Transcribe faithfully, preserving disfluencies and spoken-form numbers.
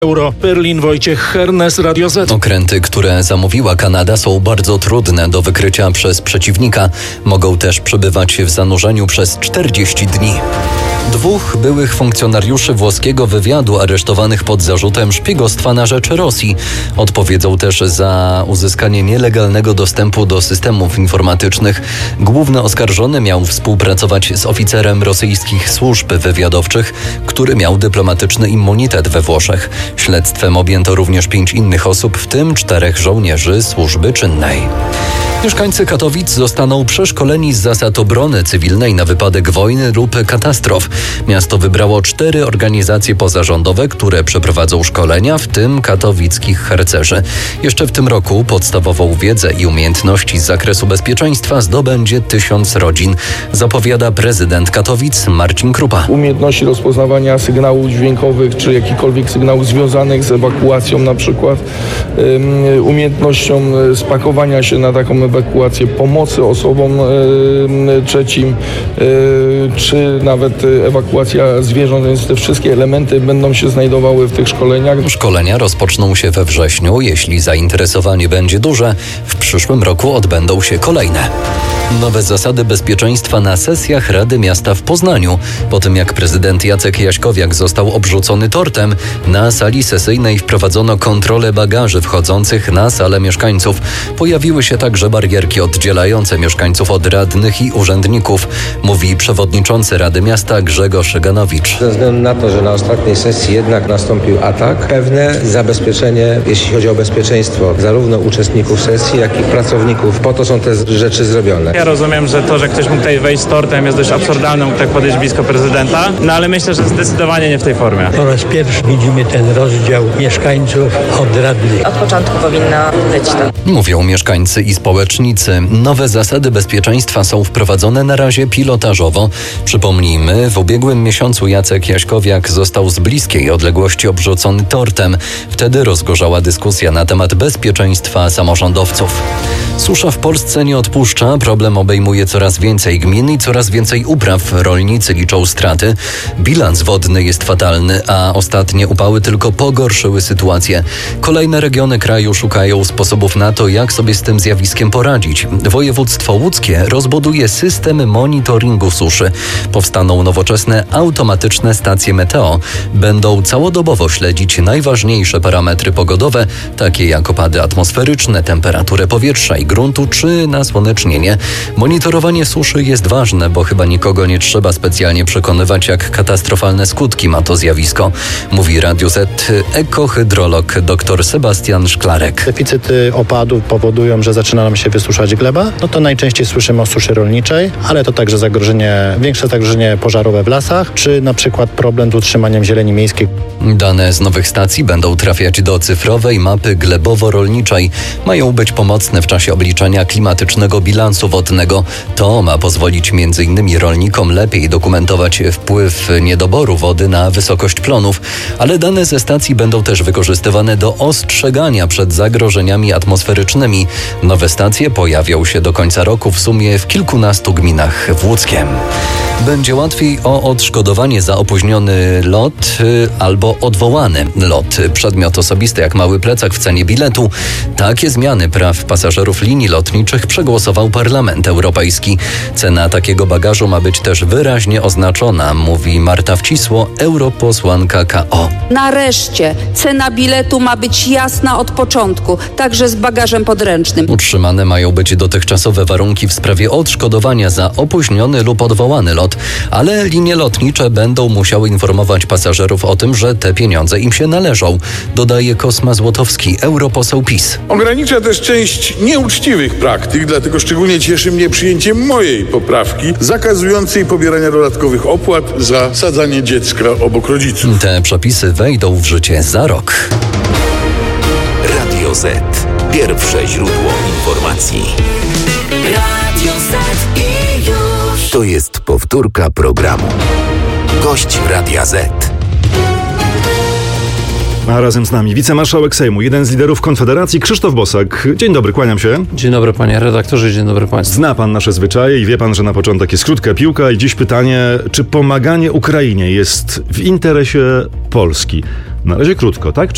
euro. Berlin, Wojciech Hernes, Radio Z. Okręty, które zamówiła Kanada, są bardzo trudne do wykrycia przez przeciwnika. Mogą też przebywać w zanurzeniu przez czterdzieści dni. Dwóch byłych funkcjonariuszy włoskiego wywiadu aresztowanych pod zarzutem szpiegostwa na rzecz Rosji odpowiedzą też za uzyskanie nielegalnego dostępu do systemów informatycznych. Główny oskarżony miał współpracować z oficerem rosyjskich służb wywiadowczych, który miał dyplomatyczny immunitet we Włoszech. Śledztwem objęto również pięć innych osób, w tym czterech żołnierzy służby czynnej. Mieszkańcy Katowic zostaną przeszkoleni z zasad obrony cywilnej na wypadek wojny lub katastrof. Miasto wybrało cztery organizacje pozarządowe, które przeprowadzą szkolenia, w tym katowickich harcerzy. Jeszcze w tym roku podstawową wiedzę i umiejętności z zakresu bezpieczeństwa zdobędzie tysiąc rodzin, zapowiada prezydent Katowic Marcin Krupa. Umiejętności rozpoznawania sygnałów dźwiękowych, czy jakichkolwiek sygnałów związanych z ewakuacją na przykład, um, umiejętnością spakowania się na taką ewakuację, pomocy osobom y, trzecim, y, czy nawet ewakuacja zwierząt, więc te wszystkie elementy będą się znajdowały w tych szkoleniach. Szkolenia rozpoczną się we wrześniu. Jeśli zainteresowanie będzie duże, w przyszłym roku odbędą się kolejne. Nowe zasady bezpieczeństwa na sesjach Rady Miasta w Poznaniu. Po tym jak prezydent Jacek Jaśkowiak został obrzucony tortem, na sali sesyjnej wprowadzono kontrolę bagaży wchodzących na salę mieszkańców. Pojawiły się także barierki oddzielające mieszkańców od radnych i urzędników, mówi przewodniczący Rady Miasta Grzegorz Ganowicz. Ze względu na to, że na ostatniej sesji jednak nastąpił atak, pewne zabezpieczenie, jeśli chodzi o bezpieczeństwo zarówno uczestników sesji, jak i pracowników, po to są te rzeczy zrobione. Ja rozumiem, że to, że ktoś mógł tutaj wejść z tortem, jest dość absurdalne, mógł tak podejść blisko prezydenta, no ale myślę, że zdecydowanie nie w tej formie. Po raz pierwszy widzimy ten rozdział mieszkańców od radnych. Od początku powinno być to. Mówią mieszkańcy i społecznicy. Nowe zasady bezpieczeństwa są wprowadzone na razie pilotażowo. Przypomnijmy, w ubiegłym miesiącu Jacek Jaśkowiak został z bliskiej odległości obrzucony tortem. Wtedy rozgorzała dyskusja na temat bezpieczeństwa samorządowców. Susza w Polsce nie odpuszcza. Problem obejmuje coraz więcej gmin i coraz więcej upraw. Rolnicy liczą straty. Bilans wodny jest fatalny, a ostatnie upały tylko pogorszyły sytuację. Kolejne regiony kraju szukają sposobów na to, jak sobie z tym zjawiskiem poradzić. Województwo łódzkie rozbuduje system monitoringu suszy. Powstaną nowoczesne, automatyczne stacje meteo. Będą całodobowo śledzić najważniejsze parametry pogodowe, takie jak opady atmosferyczne, temperaturę powietrza i gruntu czy nasłonecznienie. Monitorowanie suszy jest ważne, bo chyba nikogo nie trzeba specjalnie przekonywać, jak katastrofalne skutki ma to zjawisko, mówi Radio Z ekohydrolog dr Sebastian Szklarek. Deficyty opadów powodują, że zaczyna nam się wysuszać gleba. No to najczęściej słyszymy o suszy rolniczej, ale to także zagrożenie, większe zagrożenie pożarowe w lasach, czy na przykład problem z utrzymaniem zieleni miejskiej. Dane z nowych stacji będą trafiać do cyfrowej mapy glebowo-rolniczej. Mają być pomocne w czasie obliczania klimatycznego bilansu wodnego. To ma pozwolić między innymi rolnikom lepiej dokumentować wpływ niedoboru wody na wysokość plonów, ale dane ze stacji będą też wykorzystywane do ostrzegania przed zagrożeniami atmosferycznymi. Nowe stacje pojawią się do końca roku w sumie w kilkunastu gminach w Łódzkiem. Będzie łatwiej o odszkodowanie za opóźniony lot albo odwołany lot. Przedmiot osobisty jak mały plecak w cenie biletu. Takie zmiany praw pasażerów linii lotniczych przegłosował Parlament Europejski. Cena takiego bagażu ma być też wyraźnie oznaczona, mówi Marta Wcisło, europosłanka K O. Nareszcie cena biletu ma być jasna od początku, także z bagażem podręcznym. Utrzymane mają być dotychczasowe warunki w sprawie odszkodowania za opóźniony lub odwołany lot, ale linie lotnicze będą musiały informować pasażerów o tym, że te pieniądze im się należą, dodaje Kosma Złotowski, europoseł PiS. Ogranicza też część nieuczciwych praktyk, dlatego szczególnie cieszy mnie przyjęcie mojej poprawki zakazującej pobierania dodatkowych opłat za sadzanie dziecka obok rodziców. Te przepisy wejdą w życie za rok. Radio Z. Pierwsze źródło informacji. Radio Z i już. To jest powtórka programu. Gość Radia Z. A razem z nami wicemarszałek Sejmu, jeden z liderów Konfederacji, Krzysztof Bosak. Dzień dobry, kłaniam się. Dzień dobry panie redaktorze, dzień dobry państwu. Zna pan nasze zwyczaje i wie pan, że na początek jest krótka piłka i dziś pytanie, czy pomaganie Ukrainie jest w interesie Polski? Na razie krótko, tak? Czy